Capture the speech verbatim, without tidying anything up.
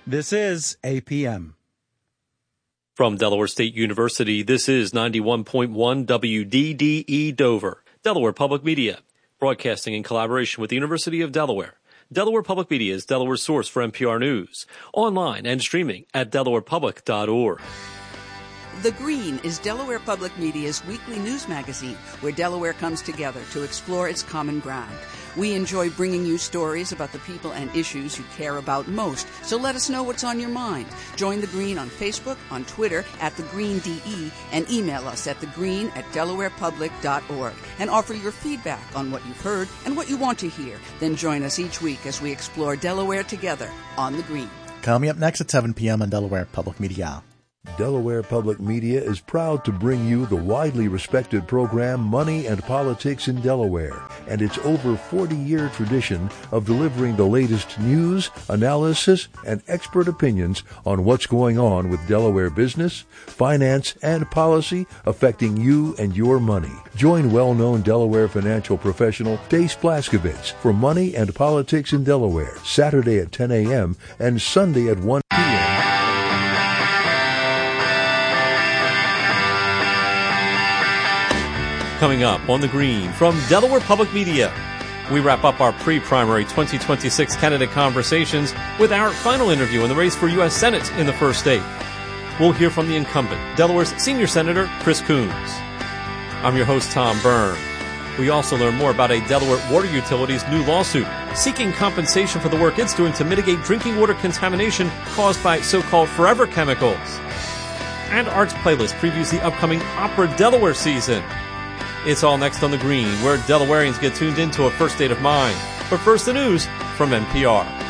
This is A P M. From Delaware State University, this is ninety-one point one W D D E Dover, Delaware Public Media, broadcasting in collaboration with the University of Delaware. Delaware Public Media is Delaware's source for N P R News, online and streaming at delaware public dot org. The Green is Delaware Public Media's weekly news magazine where Delaware comes together to explore its common ground. We enjoy bringing you stories about the people and issues you care about most, so let us know what's on your mind. Join The Green on Facebook, on Twitter, at The Green D E, and email us at thegreen at delaware public dot org and offer your feedback on what you've heard and what you want to hear. Then join us each week as we explore Delaware together on The Green. Coming up next at seven p.m. on Delaware Public Media. Delaware Public Media is proud to bring you the widely respected program Money and Politics in Delaware and its over forty-year tradition of delivering the latest news, analysis, and expert opinions on what's going on with Delaware business, finance, and policy affecting you and your money. Join well-known Delaware financial professional Dace Blaskovitz for Money and Politics in Delaware, Saturday at ten a.m. and Sunday at one p.m. Coming up on The Green from Delaware Public Media, we wrap up our pre-primary twenty twenty-six candidate conversations with our final interview in the race for U S Senate in the first state. We'll hear from the incumbent, Delaware's Senior Senator Chris Coons. I'm your host, Tom Byrne. We also learn more about a Delaware Water Utility's new lawsuit seeking compensation for the work it's doing to mitigate drinking water contamination caused by so-called forever chemicals. And Arts Playlist previews the upcoming Opera Delaware season. It's all next on The Green, where Delawareans get tuned into a first state of mind. But first, the news from N P R.